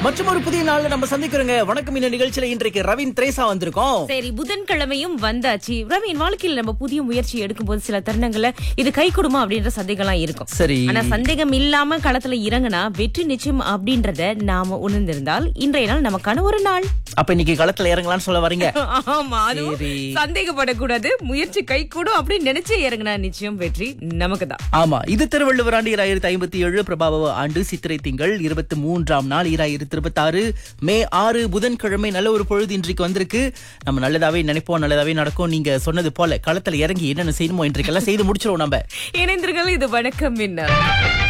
மற்றும் ஒரு புதிய நாள்ல நம்ம சந்திக்கிறோங்க. வணக்கம். இந்த நிகழ்ச்சியில இன்றைக்கு ரவீன் திரேசா வந்திருக்கோம். சரி, புதன்கிழமையும் வந்தாச்சு. ரவீன், வாழ்க்கையில நம்ம புதிய முயற்சி எடுக்கும் போது சில தருணங்கள்ல இது கை கொடுமா அப்படின்ற சந்தேகம்லாம் இருக்கும். சரி, ஆனா சந்தேகம் இல்லாம களத்துல இறங்கினா வெற்றி நிச்சயம் அப்படின்றத நாம உணர்ந்திருந்தால் இன்றைய நாள் நமக்கான ஒரு நாள். அப்ப இன்னைக்கு களத்துல இறங்கலாம்னு சொல்ல வரீங்க? ஆமா, அதுவும் சரி. சந்தேகப்படக்கூடாது. முயற்சி கை கூடும் அப்படின்னு நினைச்சு இறங்கினா நிச்சயம் வெற்றி நமக்கு தான். ஆமா, இது திருவள்ளுவர் ஆண்டு 2057, பிரபாவ ஆண்டு சித்திரை திங்கள் 23ஆம் நாள் 2026 மே 6 புதன்கிழமை. நல்ல ஒரு பொழுது இன்றைக்கு வந்திருக்கு. நம்ம நல்லதாவே நினைப்போம், நல்லதாவே நடக்கும். நீங்க சொன்னது போல களத்துல இறங்கி என்னென்ன செய்யணுமோ இன்றைக்கெல்லாம் செய்து முடிச்சிருவோம் நம்ம. இணைந்திருங்கள், இது வணக்கம் என்ன.